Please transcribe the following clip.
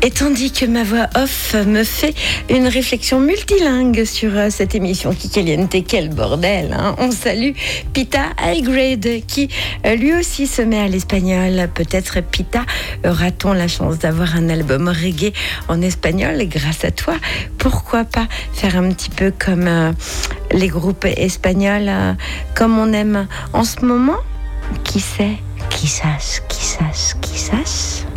Et tandis que ma voix off me fait une réflexion multilingue sur cette émission Kikaliente, quel bordel, hein. On salue Pita Highgrade qui lui aussi se met à l'espagnol. Peut-être Pita, aura-t-on la chance d'avoir un album reggae en espagnol grâce à toi? Pourquoi pas faire un petit peu comme les groupes espagnols, comme on aime en ce moment? Qui sait? Quizás.